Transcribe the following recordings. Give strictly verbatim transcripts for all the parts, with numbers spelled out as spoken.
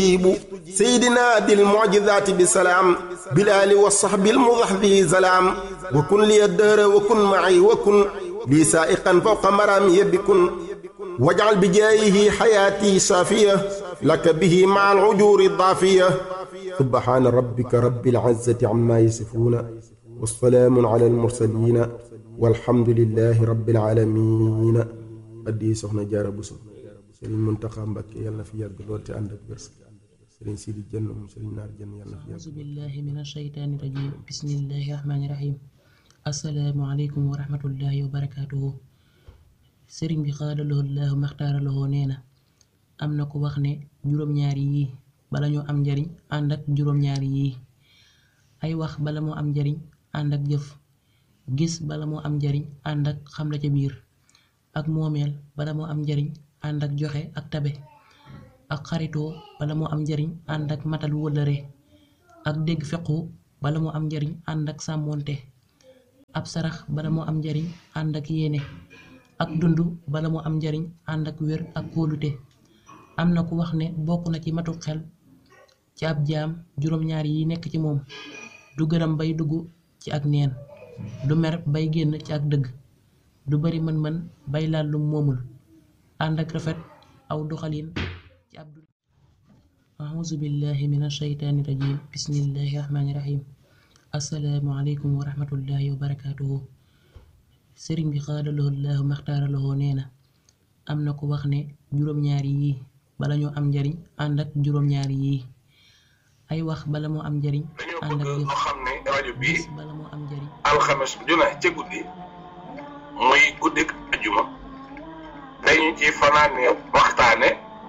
سيدنا ذي المعجزات بسلام بالآل والصحب المضحذي زلام وكن لي الدهر وكن معي وكن لي سائقا فوق مرامي بكن واجعل بجايه حياتي صافية لك به مع العجور الضافية سبحان ربك رب العزة عما يصفون والسلام على المرسلين والحمد لله رب العالمين addi soxna Jaara Buso Serigne Mountakha Mbacké yàlla na fi yàgg lool te ànd ak wér Serigne Sidi Jenn moom Serigne Naar Jenn yàlla na fi yàgg. A'uuzu billahi mina shaytaani rajiim bismillahi rahmaani rahiim assalaamu aleykum wa rahmatullahi wa barakaatuhu. Serigne bi xaadaloo Allaahu maxtaaraloo nee na am na ko wax ne juróom-ñaari yii bala ñoo am njariñ ànd ak juróom-ñaari yii ay wax bala moo am njariñ ànd ak jëf gis bala moo am njariñ ànd ak xam la ca biir ak moomeel bala moo am njariñ ànd ak joxe ak tabe ak xaritoo bala moo am njariñ ànd ak matal wëllëre ak dégg fequ bala moo am njariñ ànd ak sàmmoonte ab sarax bala moo am njariñ ànd ak yéene ak dund bala moo am njariñ ànd ak wér ak kóolute. am na ku wax ne bokk na ci matu xel ci ab jaam juróom-ñaar yi nekk ci moom du gërëm bay dugg ci ak neen du mer bay génn ci ak dëgg du bari mën-mën bay laal lu moomul ànd ak rafet aw doxalin ci ab dund. a'uuzu billahi mina shaytaani rajiim bismillahi rahmaani rahiim assalaamu aleykum wa rahmatullahi wa barakaatuhu. Sëriñ bi xaadaloo Allaahu maxtaaraloo nee na am na ko wax ne juróom-ñaari yii bala ñoo am njariñ ànd ak juróom-ñaari yii ay wax bala moo am njariñ ànd ak jëf dañoo xam ne rajo bii bala moo am njariñ alxames ju ne ca guddi muy guddik ajuma dañu ci fanaane waxtaane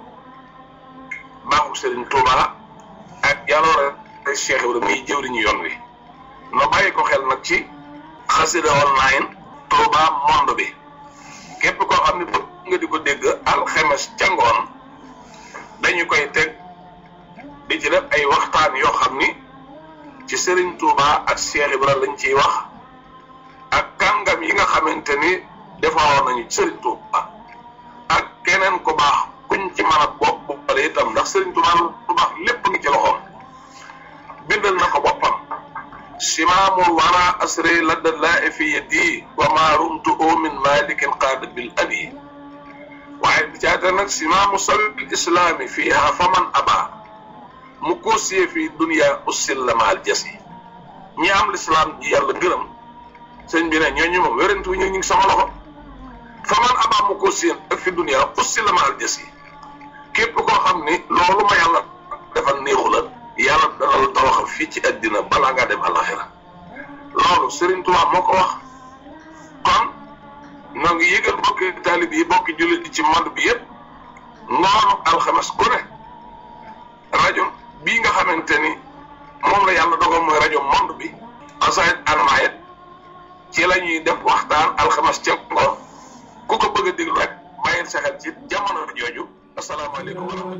baaxu Serigne Touba ak jaloore Cheikh Ibrahima muy jëwriñu yoon wi no bàyyi ko xel nag ci xasida online Touba monde bi képp koo xam ne bëgg nga di ko dégg alxames ca ngoon dañu koy teg di ci def ay waxtaan yoo xam ni ci Serigne Touba ak Cheikh Ibrahima lañ ciy wax ak kàngam yi nga xamante ni defaroon nañu Serigne Touba ak keneen ku baax kuñ ci mën a bopp boppale itam ndax Serigne Touba lu baax lépp ngi ci loxoom bindal na ko boppam simaamul wara asri ladda laa fi yadi wa ma rumtu min malikin qaada bil abi waaye bi caata nag simaamu sabil islaami fiiha faman aba mu koosiyee fi dunia ussil la maal jas yi ñi am lislaam ji yàlla gërëm sëñ bi ne ñooñu moom wérantu ñu ngi sama loxo fa man abaa mu koosiyee ak fi dunia ussil la maal jas yi képp koo xam ni loolu ma yàlla defal néexu la yàlla dana la tawaxal fii ci àddina balaa ngaa dem àlaxira loolu Serigne Touba moo ko wax kon noo ngi yëgal bokki taalib yi bokki jullit yi ci monde bi yëpp ngoonu alxames ku ne rajo bii nga xamante ni moom la yàlla dogal mooy rajo monde bi xasaayit anamaayit ci la ñuy def waxtaan alxames ca ngoon ku ko bëgg a déglu rek bàyyil sa xel ci jamono jooju asalaamaaleykum wa rahmatulah